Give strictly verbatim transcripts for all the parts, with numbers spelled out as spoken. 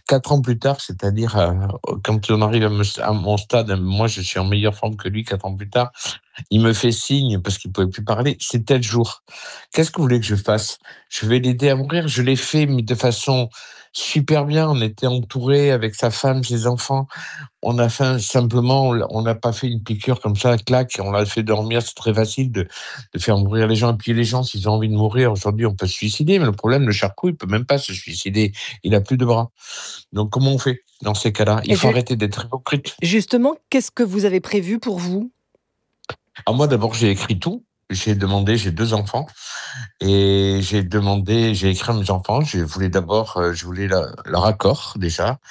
quatre ans plus tard, c'est-à-dire, heu, quand on arrive à me à mon stade, moi je suis en meilleure forme que lui quatre ans plus tard, il me fait signe parce qu'il pouvait plus parler: «C'est tel jour». Qu'est-ce que vous voulez que je fasse? Je vais l'aider à mourir. Je l'ai fait, mais de façon super bien. On était entourés avec sa femme, ses enfants. On a fait un simplement, on l'a on n'a pas fait une piqûre comme ça, clac, on l'a fait dormir. C'est très facile de de faire mourir les gens. Et puis les gens, s'ils ont envie de mourir, aujourd'hui, on peut se suicider, mais le problème, le charcot, il peut même pas se suicider. Il a plus de bras. Donc comment on fait dans ces cas-là? Il Et faut ju arrêter d'être hypocrite. justement, qu'est-ce que vous avez prévu pour vous? Alors moi, d'abord, j'ai écrit tout. J'ai demandé, j'ai deux enfants et j'ai demandé, j'ai écrit à mes enfants, je voulais d'abord, heu, je voulais leur leur accord déjà.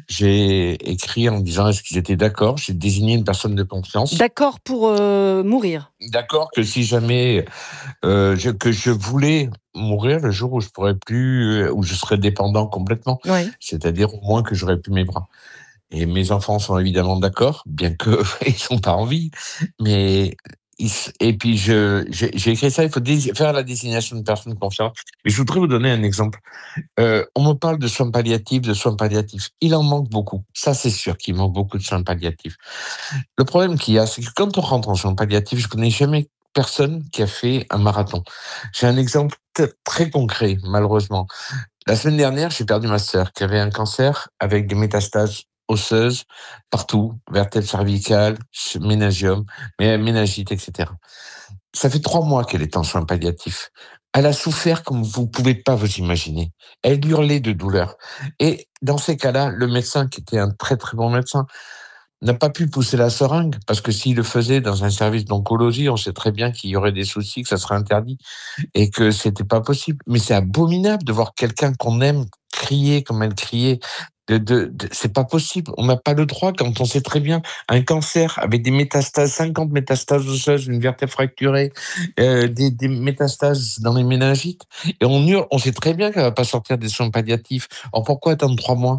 J'ai écrit en disant est-ce qu'ils étaient d'accord. J'ai désigné une personne de confiance. D'accord pour, heu, mourir? D'accord que si jamais, heu, je que je voulais mourir le jour où je pourrais plus, heu, où je serais dépendant complètement. Oui. C'est-à-dire au moins que j'aurais plus mes bras. Et mes enfants sont évidemment d'accord, bien qu'ils sont pas en vie, mais ils s et puis je j'ai j'ai écrit ça, il faut dési faire la désignation de personne de confiance. Mais je voudrais vous donner un exemple. Heu, on me parle de soins palliatifs, de soins palliatifs. Il en manque beaucoup. Ça, c'est sûr qu'il manque beaucoup de soins palliatifs. Le problème qu'il y a, c'est que quand on rentre en soins palliatifs, je connais jamais personne qui a fait un marathon. J'ai un exemple t très concret, malheureusement. La semaine dernière, j'ai perdu ma sœur qui avait un cancer avec des métastases osseuses partout, vertèbre cervicale, ch méningium, mé méningite et cetera. Ça fait trois mois qu'elle est en soins palliatifs. Elle a souffert comme vous pouvez pas vous imaginer. Elle hurlait de douleur et dans ces cas-là, le médecin qui était un très, très bon médecin n'a pas pu pousser la seringue parce que s'il le faisait dans un service d'oncologie, on sait très bien qu'il y aurait des soucis, que ça serait interdit et que c'était pas possible. Mais c'est abominable de voir quelqu'un qu'on aime crier comme elle criait. De, de, de- c'est pas possible. On n'a pas le droit quand on sait très bien un cancer avec des métastases, cinquante métastases osseuses, une vertèbre fracturée, euh, des, des métastases dans les méningites. Et on hurle, on sait très bien qu'elle va pas sortir des soins palliatifs. Alors pourquoi attendre trois mois?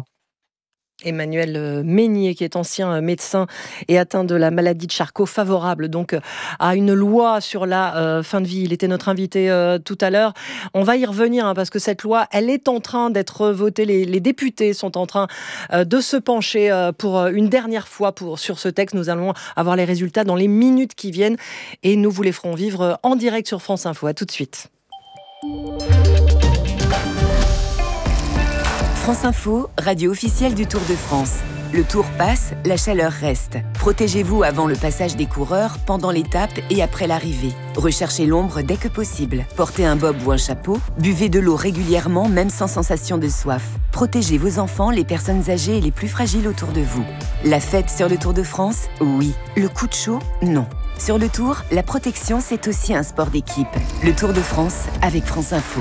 Emmanuel euh, Meignier, qui est ancien euh, médecin et atteint de la maladie de Charcot, favorable donc euh, à une loi sur la euh, fin de vie. Il était notre invité euh, tout à l'heure. On va y revenir hein, parce que cette loi, elle est en train d'être votée. Les, les députés sont en train euh, de se pencher euh, pour euh, une dernière fois pour, sur ce texte. Nous allons avoir les résultats dans les minutes qui viennent et nous vous les ferons vivre en direct sur France Info. À tout de suite. France Info, radio officielle du Tour de France. Le Tour passe, la chaleur reste. Protégez-vous avant le passage des coureurs, pendant l'étape et après l'arrivée. Recherchez l'ombre dès que possible. Portez un bob ou un chapeau. Buvez de l'eau régulièrement, même sans sensation de soif. Protégez vos enfants, les personnes âgées et les plus fragiles autour de vous. La fête sur le Tour de France, oui. Le coup de chaud, non. Sur le Tour, la protection, c'est aussi un sport d'équipe. Le Tour de France avec France Info.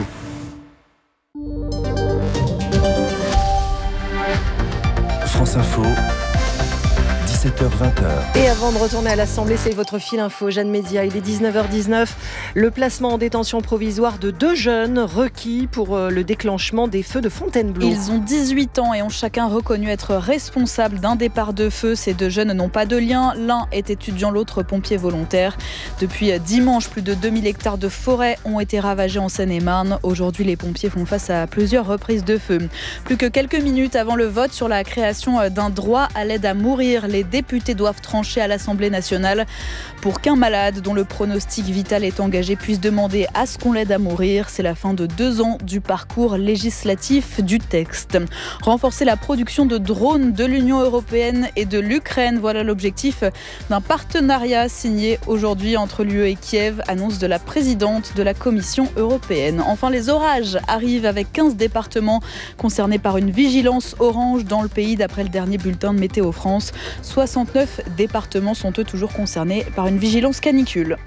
France Info, dix-sept heures vingt. Et avant de retourner à l'Assemblée, c'est votre fil info, Jeanne Média. Il est dix-neuf heures dix-neuf. Le placement en détention provisoire de deux jeunes requis pour le déclenchement des feux de Fontainebleau. Ils ont dix-huit ans et ont chacun reconnu être responsables d'un départ de feu. Ces deux jeunes n'ont pas de lien. L'un est étudiant, l'autre pompier volontaire. Depuis dimanche, plus de deux mille hectares de forêt ont été ravagés en Seine-et-Marne. Aujourd'hui, les pompiers font face à plusieurs reprises de feu. Plus que quelques minutes avant le vote sur la création d'un droit à l'aide à mourir, les députés doivent trancher à l'Assemblée nationale pour qu'un malade dont le pronostic vital est engagé puisse demander à ce qu'on l'aide à mourir. C'est la fin de deux ans du parcours législatif du texte. Renforcer la production de drones de l'Union européenne et de l'Ukraine, voilà l'objectif d'un partenariat signé aujourd'hui entre l'U E et Kiev, annonce de la présidente de la Commission européenne. Enfin, les orages arrivent avec quinze départements concernés par une vigilance orange dans le pays d'après le dernier bulletin de Météo France. soixante-neuf départements sont eux toujours concernés par une vigilance canicule.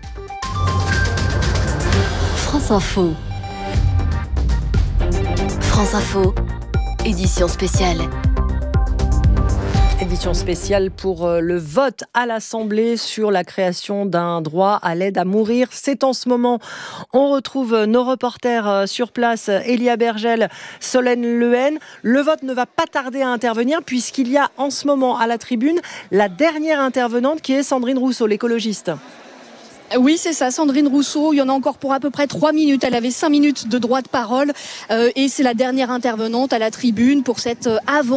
France Info. France Info, édition spéciale. Édition spéciale pour le vote à l'Assemblée sur la création d'un droit à l'aide à mourir. C'est en ce moment. On retrouve nos reporters sur place, Elia Bergel, Solène Lehen. Le vote ne va pas tarder à intervenir puisqu'il y a en ce moment à la tribune la dernière intervenante qui est Sandrine Rousseau, l'écologiste. Oui, c'est ça, Sandrine Rousseau. Il y en a encore pour à peu près trois minutes. Elle avait cinq minutes de droit de parole euh, et c'est la dernière intervenante à la tribune pour cette euh, avant